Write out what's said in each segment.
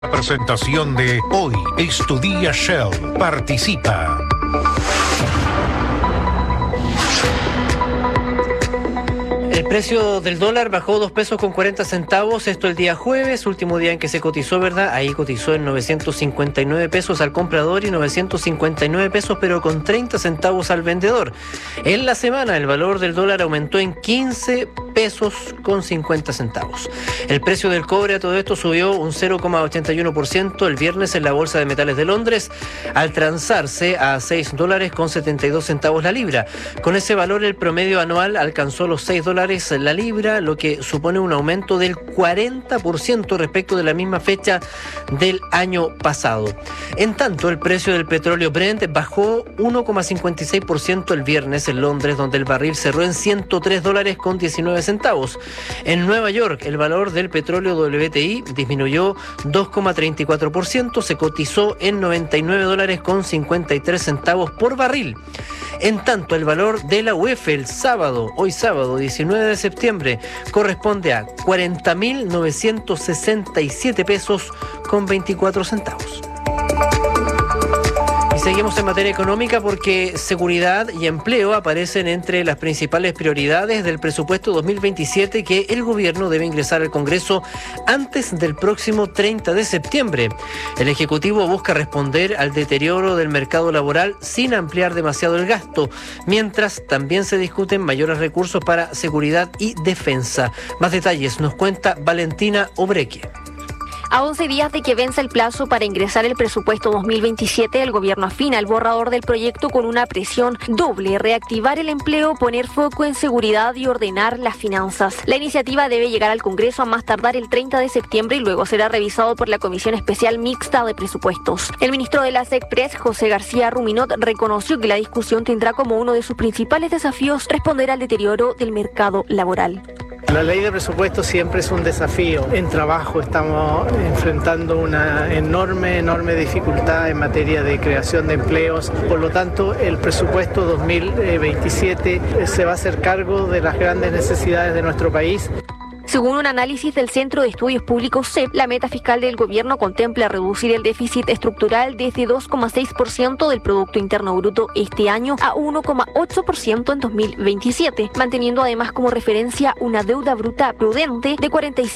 Presentación de Hoy es tu día Shell. Participa. El precio del dólar bajó 2 pesos con 40 centavos, esto el día jueves, último día en que se cotizó, ¿verdad? Ahí cotizó en 959 pesos al comprador y 959 pesos pero con 30 centavos al vendedor. En la semana el valor del dólar aumentó en 15 pesos con 50 centavos. El precio del cobre a todo esto subió un 0,81% el viernes en la Bolsa de Metales de Londres al transarse a $6 con 72 centavos la libra. Con ese valor el promedio anual alcanzó los $6 la libra, lo que supone un aumento del 40% respecto de la misma fecha del año pasado. En tanto, el precio del petróleo Brent bajó 1,56% el viernes en Londres, donde el barril cerró en $103 con 19 centavos. En Nueva York, el valor del petróleo WTI disminuyó 2,34%, se cotizó en $99 con 53 centavos por barril. En tanto, el valor de la UEF hoy sábado 19 de septiembre, corresponde a 40.967 pesos con 24 centavos. Y seguimos en materia económica porque seguridad y empleo aparecen entre las principales prioridades del presupuesto 2027 que el gobierno debe ingresar al Congreso antes del próximo 30 de septiembre. El Ejecutivo busca responder al deterioro del mercado laboral sin ampliar demasiado el gasto, mientras también se discuten mayores recursos para seguridad y defensa. Más detalles nos cuenta Valentina Obreque. A 11 días de que venza el plazo para ingresar el presupuesto 2027, el gobierno afina el borrador del proyecto con una presión doble: reactivar el empleo, poner foco en seguridad y ordenar las finanzas. La iniciativa debe llegar al Congreso a más tardar el 30 de septiembre y luego será revisado por la Comisión Especial Mixta de Presupuestos. El ministro de la SECPRES, José García Ruminot, reconoció que la discusión tendrá como uno de sus principales desafíos responder al deterioro del mercado laboral. La ley de presupuesto siempre es un desafío. En trabajo estamos enfrentando una enorme dificultad en materia de creación de empleos. Por lo tanto, el presupuesto 2027 se va a hacer cargo de las grandes necesidades de nuestro país. Según un análisis del Centro de Estudios Públicos CEP, la meta fiscal del gobierno contempla reducir el déficit estructural desde 2,6% del Producto Interno Bruto este año a 1,8% en 2027, manteniendo además como referencia una deuda bruta prudente de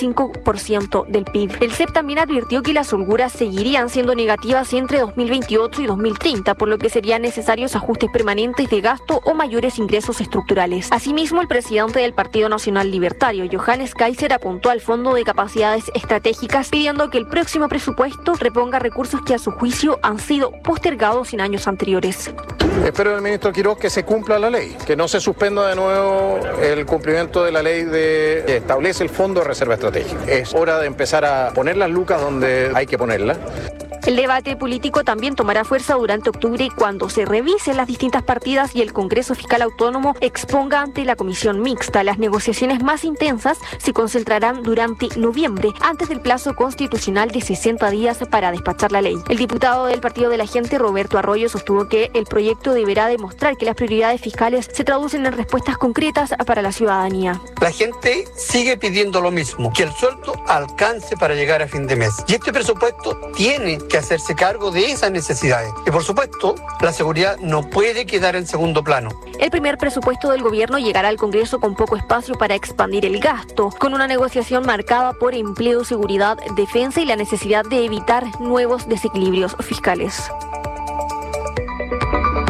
45% del PIB. El CEP también advirtió que las holguras seguirían siendo negativas entre 2028 y 2030, por lo que serían necesarios ajustes permanentes de gasto o mayores ingresos estructurales. Asimismo, el presidente del Partido Nacional Libertario, Johannes Kaiser, apuntó al Fondo de Capacidades Estratégicas pidiendo que el próximo presupuesto reponga recursos que a su juicio han sido postergados en años anteriores. Espero del ministro Quiroz que se cumpla la ley, que no se suspenda de nuevo el cumplimiento de la ley que establece el Fondo de Reserva Estratégica. Es hora de empezar a poner las lucas donde hay que ponerlas. El debate político también tomará fuerza durante octubre cuando se revisen las distintas partidas y el Congreso Fiscal Autónomo exponga ante la Comisión Mixta. Las negociaciones más intensas se concentrarán durante noviembre, antes del plazo constitucional de 60 días para despachar la ley. El diputado del Partido de la Gente, Roberto Arroyo, sostuvo que el proyecto deberá demostrar que las prioridades fiscales se traducen en respuestas concretas para la ciudadanía. La gente sigue pidiendo lo mismo, que el sueldo alcance para llegar a fin de mes. Y este presupuesto tiene que hacerse cargo de esas necesidades. Y por supuesto, la seguridad no puede quedar en segundo plano. El primer presupuesto del gobierno llegará al Congreso con poco espacio para expandir el gasto, con una negociación marcada por empleo, seguridad, defensa y la necesidad de evitar nuevos desequilibrios fiscales.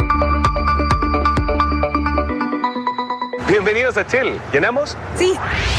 Bienvenidos a Shell. ¿Llenamos? Sí.